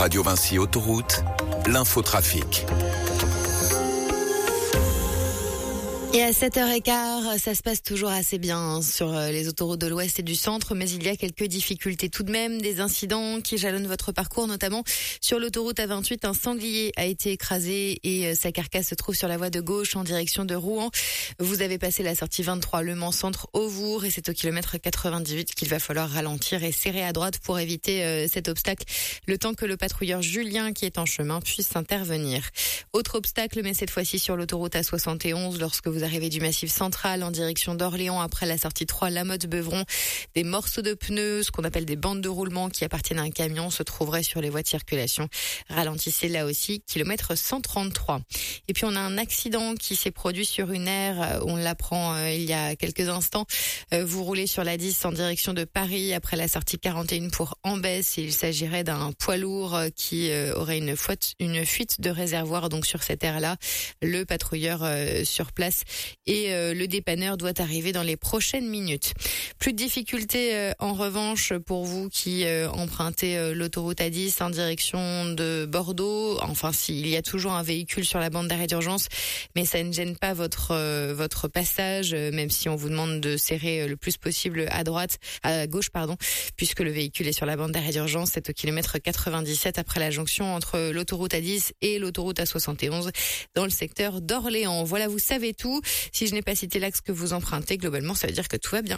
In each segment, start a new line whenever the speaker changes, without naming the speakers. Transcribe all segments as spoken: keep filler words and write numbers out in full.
Radio Vinci Autoroute, l'infotrafic.
Et à sept heures quinze, ça se passe toujours assez bien hein, sur les autoroutes de l'Ouest et du Centre, mais il y a quelques difficultés tout de même, des incidents qui jalonnent votre parcours, notamment sur l'autoroute A vingt-huit, un sanglier a été écrasé et sa carcasse se trouve sur la voie de gauche en direction de Rouen. Vous avez passé la sortie vingt-trois Le Mans Centre Auvour et c'est au kilomètre quatre-vingt-dix-huit qu'il va falloir ralentir et serrer à droite pour éviter euh, cet obstacle, le temps que le patrouilleur Julien qui est en chemin puisse intervenir. Autre obstacle, mais cette fois-ci sur l'autoroute A soixante et onze, lorsque vous arrivez du Massif Central en direction d'Orléans après la sortie trois La Motte-Beuvron. Des morceaux de pneus, ce qu'on appelle des bandes de roulement qui appartiennent à un camion, se trouveraient sur les voies de circulation. Ralentissez là aussi, kilomètre cent trente-trois. Et puis on a un accident qui s'est produit sur une aire, on l'apprend euh, il y a quelques instants. Euh, vous roulez sur la dix en direction de Paris après la sortie quarante et un pour Ambès. Il s'agirait d'un poids lourd qui euh, aurait une fuite, une fuite de réservoir donc sur cette aire-là. Le patrouilleur euh, sur place et euh, le dépanneur doit arriver dans les prochaines minutes. Plus de difficultés euh, en revanche pour vous qui euh, empruntez euh, l'autoroute A dix en direction de Bordeaux. Enfin, s'il y a toujours un véhicule sur la bande d'arrêt d'urgence, mais ça ne gêne pas votre euh, votre passage, euh, même si on vous demande de serrer euh, le plus possible à droite, à gauche pardon, puisque le véhicule est sur la bande d'arrêt d'urgence. C'est au kilomètre quatre-vingt-dix-sept après la jonction entre l'autoroute A dix et l'autoroute A soixante et onze dans le secteur d'Orléans. Voilà, vous savez tout. Si je n'ai pas cité l'axe que vous empruntez, globalement, ça veut dire que tout va bien.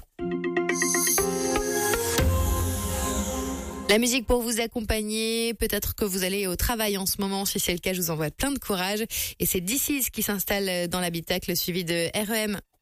La musique pour vous accompagner, peut-être que vous allez au travail en ce moment, si c'est le cas, je vous envoie plein de courage. Et c'est This Is qui s'installe dans l'habitacle, suivi de R E M.